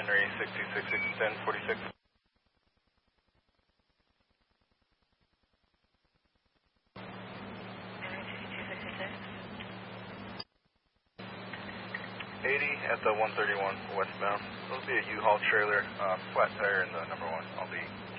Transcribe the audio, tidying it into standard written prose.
Henry 6266 1046. Henry 6266. 80 at the 131 westbound. Supposed to be a U-Haul trailer, flat tire in the number 1 on the